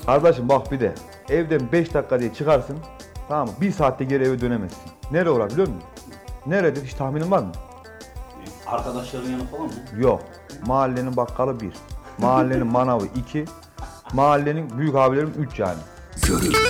Kardeşim bak bir de evden 5 dakika diye çıkarsın. Tamam mı? 1 saatte geri eve dönemezsin. Nereye olur biliyor musun? Nerededir hiç tahminin var mı? Arkadaşların yanı falan mı? Yok. Mahallenin bakkalı 1. Mahallenin manavı 2. Mahallenin büyük abilerim 3 yani. Görülmez.